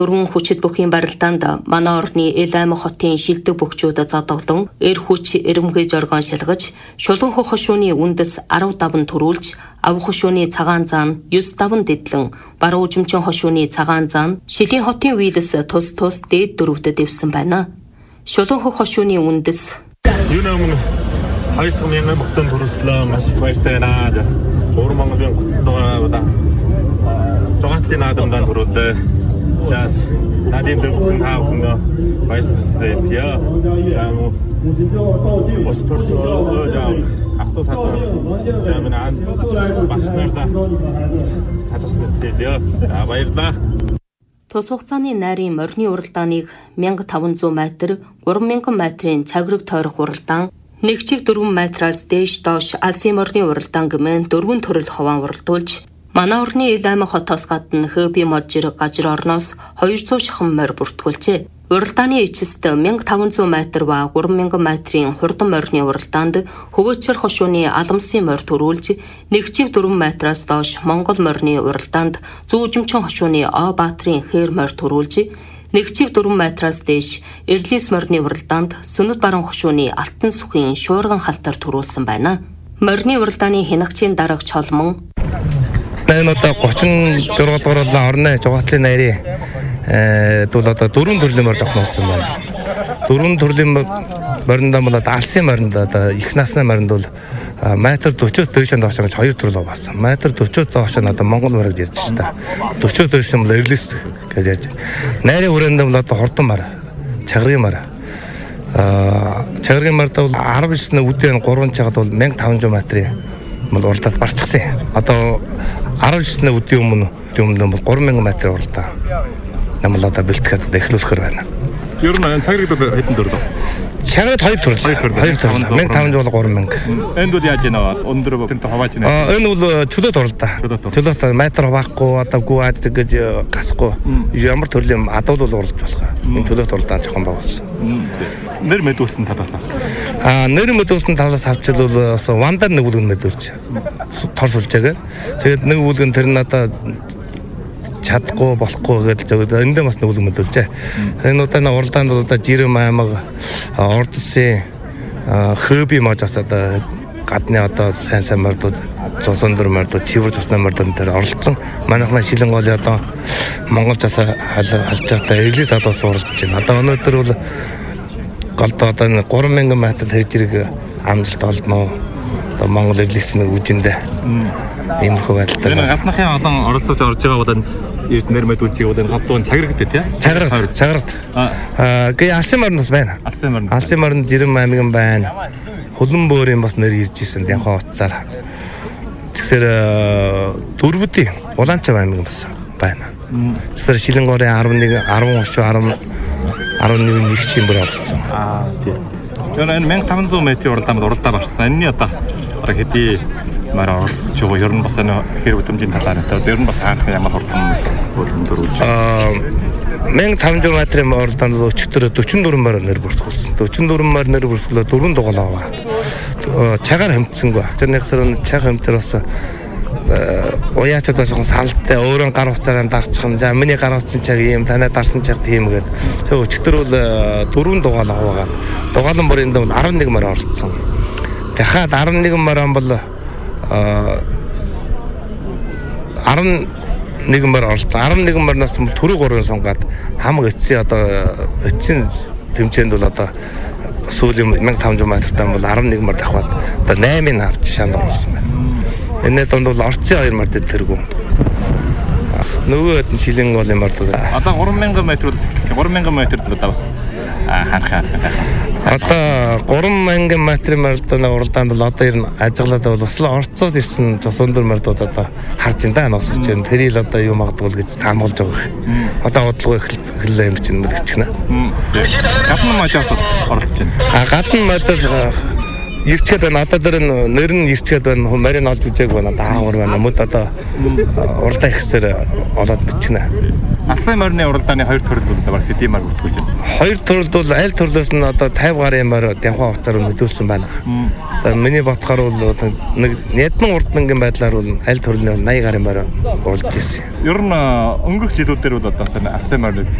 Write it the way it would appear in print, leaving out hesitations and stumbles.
Дөрвөн хүчит бүхийн барилдаанд манай орны Ил аймаг хотын шилдэг бөхчүүд зодогдон эр хүч эрэмхий жоргон шалгаж шулуун хөх хошууны үндэс 10 даван төрүүлж ав хошууны цагаан зан 9 даван дэдлэн баруун жимчин хошууны цагаан зан шилийн хотын вийлс тус дээд дөрөвдөд дэвсэн байна. Шулуун хөх хошууны үндэс юу нэмэн хайртай мянган бүхтэн төрөслөө маш их баяртай байна. 3 Монголын гутгаа жогоотлын наадамдаа төрүүлээ. Жас надад дэвсэн хаавна баярлалаа яа. Жаа осторсоо жаа автобусад жаа минь багш нартай хатарсан баярлалаа. Тус хугацааны найрын морины уралдааныг 1500 м, 3000 м-ийн цагрыг тойрох уралдаан, 1 чиг 4 м-аас дээш доош алсын морины уралдаан гэмээн 4 төрөл ховаан уралдуулж манай орны Ил аймаг хотоос гадна Хөби можир гажир орноос 200 шахан морь бүртгүүлжээ. Уралдааны эцэст 1500 м ба 3000 м-ийн хурдан морины уралдаанд хөвөөчөр хошууны аламсын морь төрүүлж 1 чиг 4 м-аас доош Монгол морины уралдаанд зүүжимчин хошууны О Баатрийн хээр морь төрүүлж 1 чиг 4 м-аас дээш Эрлис морины уралдаанд Сүнэт баруун хошууны Алтан сүхийн шуурган халтар төрүүлсэн байна. Морины уралдааны хянагчийн дарагч холмон Энэ одоо 34 дугаар орны жогоотлын найрын дүүл одоо 4 төрлийн морь тохиолсон байна. 4 төрлийн моринд бол алсын моринд одоо их насны моринд бол метр 40-оос дээш доош гэж 2 төрөл болсон. Метр 40-оос доош нь одоо Монгол морийг ярьж байна. 40-оос дээш нь бол Эрлис гэж ярьж байна. Найрын хүрээнд бол одоо хурдан морь, чагаргийн морь. Чагаргийн морьд бол 19-ны үдийн 3 чагад бол 1500 м-ийн бол уралдаанд барчихсан. Одоо 19-ны үдийн өмнө бол 3000 м уралдаан. Намал одоо бэлтгэхэд эхлүүлэхээр байна. Ер нь цагрыг хэдэн төрөл? Цагрыг 2 төрөл. 1500 бол 3000. Энд бол яаж яана? Өндөр тэнт хаваач нэ. Энэ бол чөлөөт уралдаан. Чөлөөт метр хаваахгүй одоо гүад гэж гасахгүй. Ямар төрлийн адуул бол уралж болох. Энэ чөлөөт уралдаан жоохон байгуулсан. Нэр мэдүүлсэн талаас нэр мэдүүлсэн талаас авчил бол вандар нэг үлгэн мэдүүлж тор сулжаагаа. Тэгээд нэг үлгэн тэр нь одоо чадахгүй болохгүй гэдэг эндээ бас нэг үлгэн мэдүүлжээ. Энэ удаа уралдаанд одоо Жирэм аймаг Орд улсын Хөби можоос одоо гадны одоо сайн мордууд цусандар мордууд чивэр цусны мордууд дээр оролцсон. Манайхна шилэн голын одоо Монгол засаа халж байгаа Эрлис адаас уралж байна. Одоо өнөөдөр бол голдоо одоо 3000 м хэрэг зэрэг амжилт олдно. Одоо Монгол Эрлисний үжиндээ иймэрхүү байдалтай. Энэ гадныхын олон оролцож орж байгаа удаа нэр мэдүүлчих удаа гадуун цаграг гэдэг тийм. Цаграг. Гээ алсын морноос байна. Алсын морнд Жирэм аймгийн байна. Хөлөн бөөрийн бас нэр ирж исэн янхаа утсаар. Тэгэхээр дөрвөдийн Улаанчав аймгийн бас байна. Тэгэхээр Шилэнгорын 11 11 чим бүр оролцсон. Тийм. Энэ 1500 м-ийн уралдаанд барсан. Энэний одоо хэдий морь оролцож байгаа. Ер нь бас энэ хэр хөдөлмжийн талаар ер нь бас хаанх ямар хурдан төрүүлж 1500 м-ийн уралдаанд өчигдөр 44 морь нэр бүртгүүлсэн. 44 морь нэр бүртгүүлээ 4 дугаал аваад. Чагаар хэмтсэнгүй. Тэрний хэсэр чаг хэмтэр бас уяачд бас салтай өөрөө гар утсаараа дарчихсан. За миний гар утсан чаг ийм танаа дарсан чаг тийм гээд. Тэг өчигдөр бол 4 дугаал аваагаад дугаалan бүрээнд бол 11 морь оролцсон. Дахиад 11 морь бол 11 морь оролцсон. 11 морьноос түрүү 3 сунгаад хамаг эцсийн одоо эцсийн тэмцээнд бол одоо сүүлийн 1500 м-тай бол 11 морь давхад одоо 8-ыг авч шанд орсон байна. Энэ донд бол орцын 2 морь дээргүй. Нөгөө шилэн голын морь одоо 3000 м 3000 м давс ханхаа сайхан. Одоо 3000 м уралдаанд бол одоо ер нь ажиглаад бол бас л орцоос ирсэн цус өндөр мордууд одоо харж ин да носч байна. Тэрийг одоо юу магадгүй гэж таамаглаж байгаа. Одоо бодлого эхэллээ юм чинь мэдчихнэ. Гадны мажаас оролцож байна. Гадны мажаас ирчээд байна. Одоо дээр нэр нь ирчээд байна. Марин олж үзээг байна. Даавар байна. Мөд одоо уралдаа ихсээр олоод бичнэ. Алсын морины уралдааны 2 төрөл бол баг хэдиймар бүртгүүлж байна. 2 төрөлд бол аль төрлөөс нь одоо 50 гаруй морь Дянхаа хугацаар нөлөөлсөн байна. Одоо миний бодохоор бол нэг ядман урднангийн байдлаар бол аль төрлийн 80 гаруй морь уралж ирсэн. Ер нь өнгөрөх жилүүдээр бол одоо алсын морины